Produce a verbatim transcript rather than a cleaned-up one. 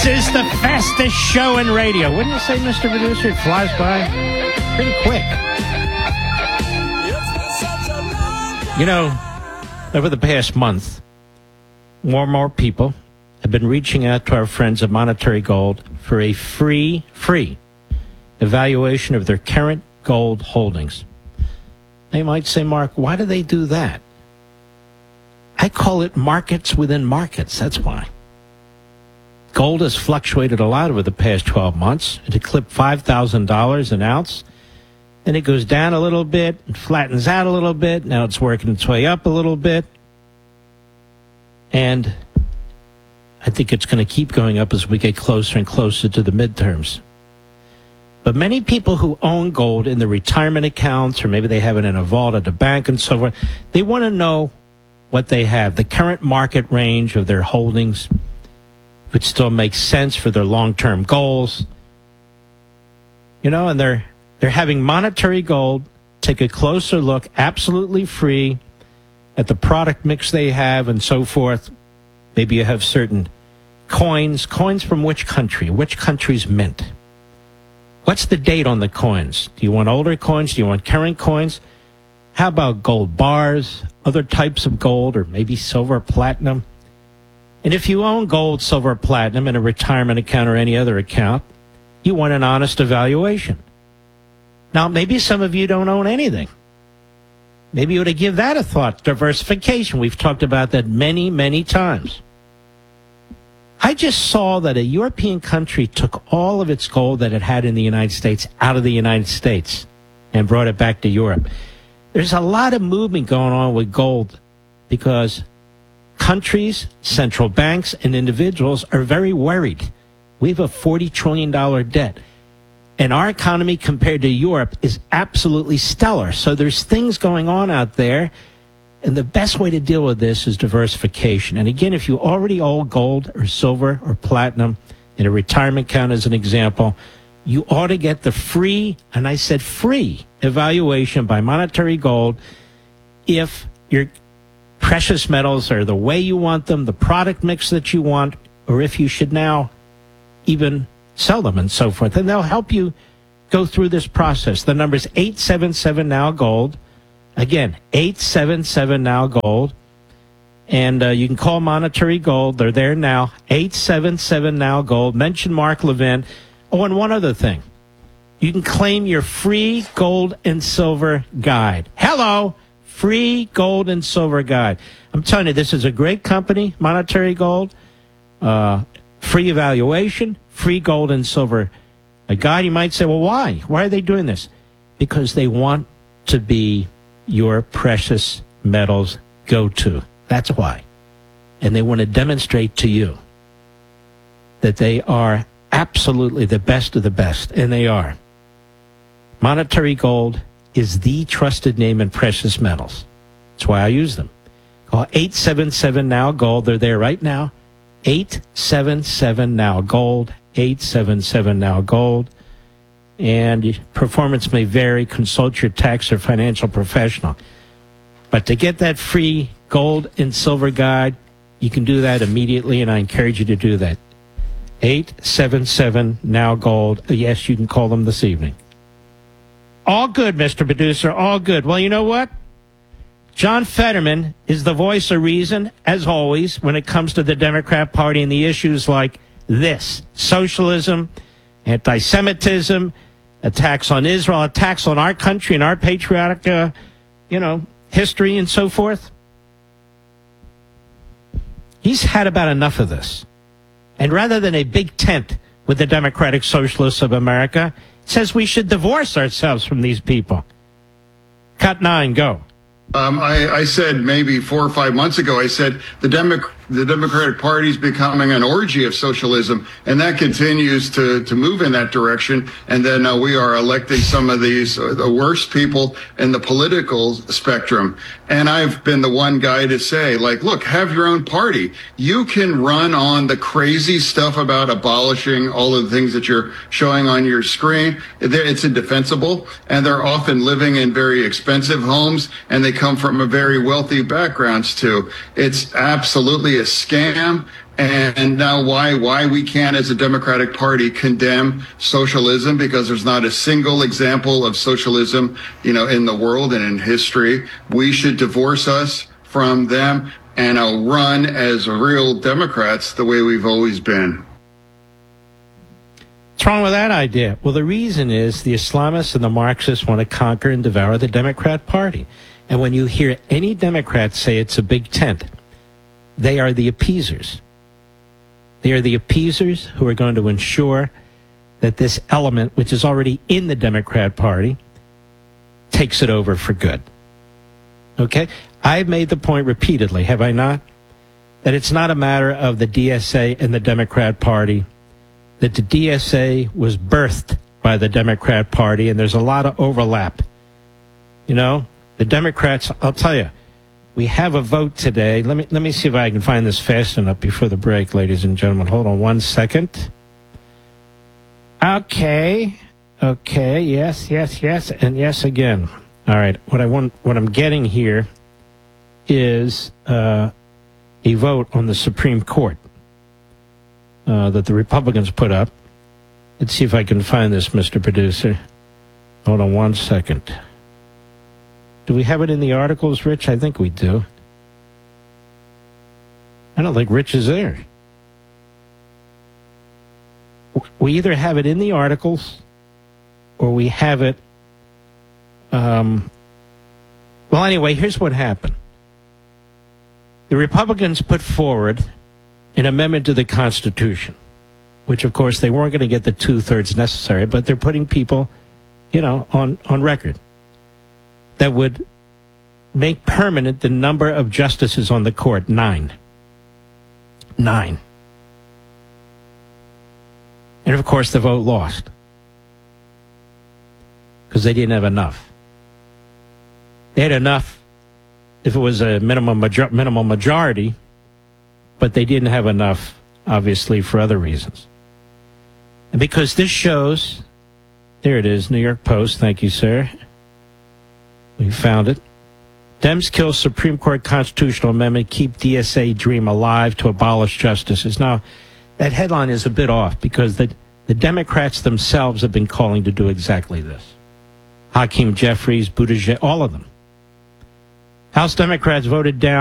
is the fastest show in radio. Wouldn't you say, Mister Producer? It flies by pretty quick. You know, over the past month, more and more people have been reaching out to our friends at Monetary Gold for a free, free evaluation of their current gold holdings. They might say, Mark, why do they do that? I call it markets within markets. That's why. Gold has fluctuated a lot over the past twelve months. It eclipsed five thousand dollars an ounce. Then it goes down a little bit and flattens out a little bit. Now it's working its way up a little bit. And I think it's going to keep going up as we get closer and closer to the midterms. But many people who own gold in their retirement accounts, or maybe they have it in a vault at a bank and so forth, they want to know what they have, the current market range of their holdings, if it still makes sense for their long-term goals. You know, and they're they're having Monetary Gold take a closer look, absolutely free, at the product mix they have and so forth. Maybe you have certain coins. Coins from which country? Which country's mint? What's the date on the coins? Do you want older coins? Do you want current coins? How about gold bars, other types of gold, or maybe silver, platinum? And if you own gold, silver, platinum in a retirement account or any other account, you want an honest evaluation. Now, maybe some of you don't own anything. Maybe you ought to give that a thought. Diversification. We've talked about that many, many times. I just saw that a European country took all of its gold that it had in the United States out of the United States and brought it back to Europe. There's a lot of movement going on with gold because countries, central banks, and individuals are very worried. We have a forty trillion dollars debt. And our economy compared to Europe is absolutely stellar. So there's things going on out there. And the best way to deal with this is diversification. And again, if you already own gold or silver or platinum in a retirement account as an example, you ought to get the free, and I said free, evaluation by Monetary Gold if your precious metals are the way you want them, the product mix that you want, or if you should now even sell them and so forth. And they'll help you go through this process. The number is eight seven seven now gold. Again, eight seven seven now gold. And uh, you can call Monetary Gold. They're there now. eight seven seven now gold. Mention Mark Levin. Oh, and one other thing. You can claim your free gold and silver guide. Hello, free gold and silver guide. I'm telling you, this is a great company, Monetary Gold. Uh, free evaluation, free gold and silver a guide. You might say, well, why? Why are they doing this? Because they want to be your precious metals go-to. That's why. And they want to demonstrate to you that they are absolutely the best of the best, and they are. Monetary Gold is the trusted name in precious metals. That's why I use them. Call eight seven seven now gold. They're there right now. eight seven seven now gold. eight seven seven now gold. And performance may vary. Consult your tax or financial professional. But to get that free gold and silver guide, you can do that immediately, and I encourage you to do that. eight seven seven now gold. Yes, you can call them this evening. All good, Mister Producer, all good. Well, you know what? John Fetterman is the voice of reason, as always, when it comes to the Democrat Party and the issues like this: socialism, anti-Semitism, attacks on Israel, attacks on our country and our patriotic, uh, you know, history and so forth. He's had about enough of this. And rather than a big tent with the Democratic Socialists of America, says we should divorce ourselves from these people. Cut nine, go. Um, I, I said maybe four or five months ago, I said the, Demo- the Democratic Party is becoming an orgy of socialism, and that continues to, to move in that direction. And then uh, we are electing some of these, uh, the worst people in the political spectrum. And I've been the one guy to say, like, look, have your own party. You can run on the crazy stuff about abolishing all of the things that you're showing on your screen. It's indefensible, and they're often living in very expensive homes, and they come from a very wealthy backgrounds too. It's absolutely a scam. And now why why we can't, as a Democratic Party, condemn socialism, because there's not a single example of socialism, you know, in the world and in history. We should divorce us from them and uh, run as real Democrats the way we've always been. What's wrong with that idea? Well, the reason is the Islamists and the Marxists want to conquer and devour the Democrat Party. And when you hear any Democrat say it's a big tent, they are the appeasers. They are the appeasers who are going to ensure that this element, which is already in the Democrat Party, takes it over for good. Okay? I've made the point repeatedly, have I not? That it's not a matter of the D S A and the Democrat Party, that the D S A was birthed by the Democrat Party, and there's a lot of overlap. You know, the Democrats, I'll tell you, we have a vote today. Let me let me see if I can find this fast enough before the break, ladies and gentlemen. Hold on one second. Okay. Okay. Yes, yes, yes, and yes again. All right. What I want, what I'm getting here is uh, a vote on the Supreme Court uh, that the Republicans put up. Let's see if I can find this, Mister Producer. Hold on one second. Do we have it in the articles, Rich? I think we do. I don't think Rich is there. We either have it in the articles or we have it... Um, well, anyway, here's what happened. The Republicans put forward an amendment to the Constitution, which, of course, they weren't going to get the two-thirds necessary, but they're putting people, you know, on, on record, that would make permanent the number of justices on the court, nine. Nine. And, of course, the vote lost because they didn't have enough. They had enough if it was a minimum major- minimal majority, but they didn't have enough, obviously, for other reasons. And because this shows, there it is, New York Post, thank you, sir. We found it. Dems kill Supreme Court constitutional amendment, keep D S A dream alive to abolish justices. Now, that headline is a bit off because the, the Democrats themselves have been calling to do exactly this. Hakeem Jeffries, Buttigieg, all of them. House Democrats voted down